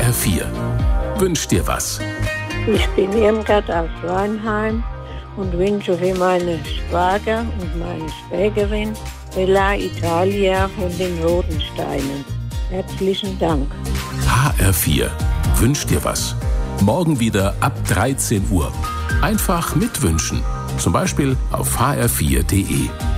HR4 wünscht dir was. Ich bin Irmgard aus Weinheim und wünsche für meine Schwager und meine Schwägerin Bella Italia von den Rodensteinen. Herzlichen Dank. HR4 wünscht dir was. Morgen wieder ab 13 Uhr. Einfach mitwünschen. Zum Beispiel auf hr4.de.